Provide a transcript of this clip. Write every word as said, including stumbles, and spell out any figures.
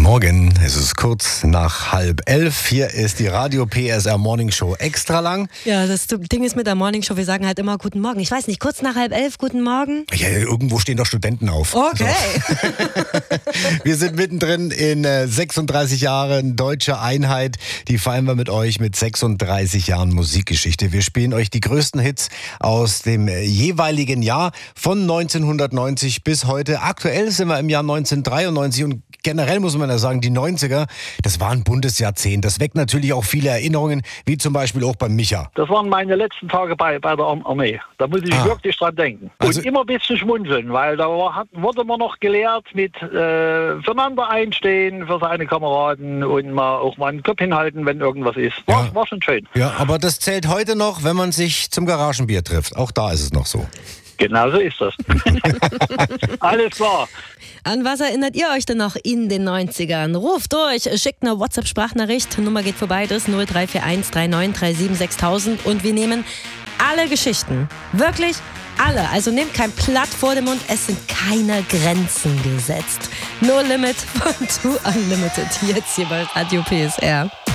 Morgen, es ist kurz nach halb elf. Hier ist die Radio P S R Morning Show extra lang. Ja, das Ding ist mit der Morning Show, wir sagen halt immer guten Morgen. Ich weiß nicht, kurz nach halb elf, guten Morgen? Ja, irgendwo stehen doch Studenten auf. Okay. So. Wir sind mittendrin in äh, sechsunddreißig Jahren Deutsche Einheit. Die feiern wir mit euch mit sechsunddreißig Jahren Musikgeschichte. Wir spielen euch die größten Hits aus dem äh, jeweiligen Jahr von neunzehnhundertneunzig bis heute. Aktuell sind wir im Jahr neunzehnhundertdreiundneunzig und generell muss man ja sagen, die neunziger, das war ein buntes Jahrzehnt. Das weckt natürlich auch viele Erinnerungen, wie zum Beispiel auch bei Micha. Das waren meine letzten Tage bei, bei der Armee. Da muss ich ah. wirklich dran denken. Also, und immer ein bisschen schmunzeln, weil da war, hat, wurde man noch gelehrt mit äh, füreinander einstehen, für seine Kameraden und mal auch mal einen Kopf hinhalten, wenn irgendwas ist. War, ja. war schon schön. Ja, aber das zählt heute noch, wenn man sich zum Garagenbier trifft. Auch da ist es noch so. Genau so ist das. Alles klar. An was erinnert ihr euch denn noch in den neunzigern? Ruft durch, schickt eine WhatsApp-Sprachnachricht. Nummer geht vorbei, das ist null drei vier eins drei neun drei sieben sechs tausend. Und wir nehmen alle Geschichten. Wirklich alle. Also nehmt kein Blatt vor den Mund. Es sind keine Grenzen gesetzt. No Limit von To Unlimited. Jetzt hier bei Radio P S R.